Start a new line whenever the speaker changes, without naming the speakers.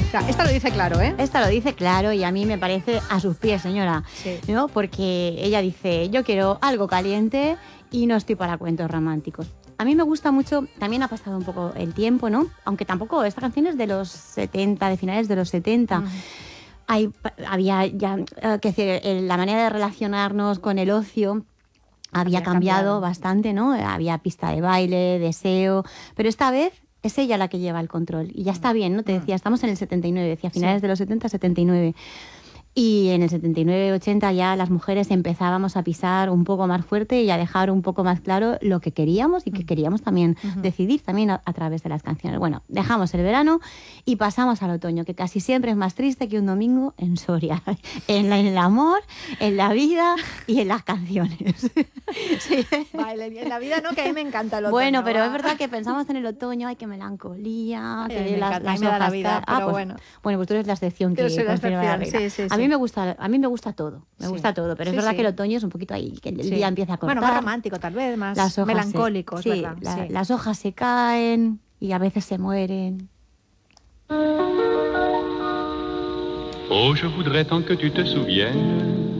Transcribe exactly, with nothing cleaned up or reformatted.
O sea, esta lo dice claro, ¿eh?
Esta lo dice claro y a mí me parece a sus pies, señora.
Sí.
¿No? Porque ella dice, yo quiero algo caliente y no estoy para cuentos románticos. A mí me gusta mucho, también ha pasado un poco el tiempo, ¿no? Aunque tampoco, esta canción es de los setenta, de finales de los setenta. Uh-huh. Hay, había ya, uh, que decir, la manera de relacionarnos con el ocio había, había cambiado, cambiado bastante, ¿no? Había pista de baile, deseo, pero esta vez es ella la que lleva el control y ya está bien, ¿no? Te decía, estamos en el setenta y nueve, decía finales sí. de los setenta, setenta y nueve. Y en el setenta y nueve, ochenta ya las mujeres empezábamos a pisar un poco más fuerte y a dejar un poco más claro lo que queríamos y que queríamos también uh-huh. decidir también a, a través de las canciones. Bueno, dejamos el verano y pasamos al otoño, que casi siempre es más triste que un domingo en Soria. En, la, en el amor, en la vida y en las canciones.
Sí. Vale, en la vida no, que a mí me encanta el otoño.
Bueno, pero es verdad que pensamos en el otoño, ay, qué melancolía.
Ay,
que
me
las,
encanta,
las
a mí me da la vida,
está...
pero
ah, pues,
bueno.
Bueno, pues tú eres la excepción que...
Yo soy la excepción, sí, sí,
a
sí.
mí me gusta, a mí me gusta todo, me
sí.
gusta todo, pero
sí,
es verdad
sí.
que el otoño es un poquito ahí, que el
sí.
día empieza a cortar.
Bueno, más romántico tal vez, más
las hojas
melancólico,
se,
es
sí,
verdad.
La,
sí.
Las hojas se caen y a veces se mueren.
Oh, je voudrais tant que tu te souviennes